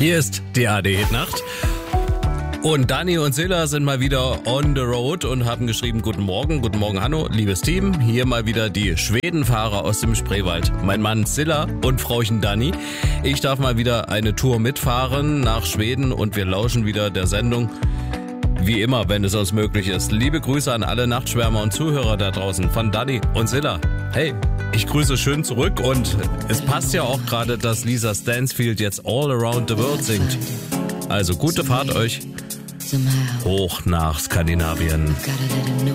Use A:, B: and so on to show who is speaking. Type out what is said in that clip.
A: Hier ist die AD-Nacht. Und Dani und Silla sind mal wieder on the road und haben geschrieben, guten Morgen Hanno, liebes Team. Hier mal wieder die Schwedenfahrer aus dem Spreewald. Mein Mann Silla und Frauchen Dani. Ich darf mal wieder eine Tour mitfahren nach Schweden und wir lauschen wieder der Sendung. Wie immer, wenn es uns möglich ist. Liebe Grüße an alle Nachtschwärmer und Zuhörer da draußen von Dani und Silla. Hey, ich grüße schön zurück und es passt ja auch gerade, dass Lisa Stansfield jetzt All Around the World singt. Also gute Fahrt euch hoch nach Skandinavien.